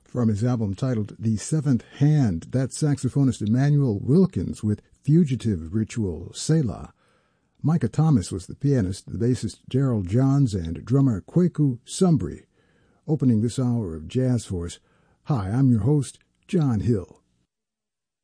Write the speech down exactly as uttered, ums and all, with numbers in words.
From his album titled The Seventh Hand, that's saxophonist Emmanuel Wilkins with Fugitive Ritual, Selah. Micah Thomas was the pianist, the bassist Gerald Johns, and drummer Kweku Sumbri. Opening this hour of Jazz for us, hi, I'm your host, John Hill.